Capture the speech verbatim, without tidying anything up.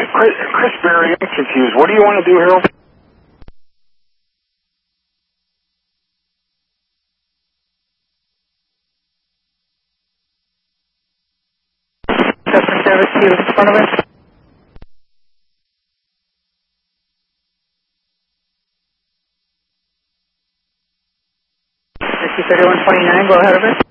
Chris, Chris Berry, I'm confused. What do you want to do, Harold? Customer service, you in front of us? fifty thirty-one twenty-nine, go ahead of us.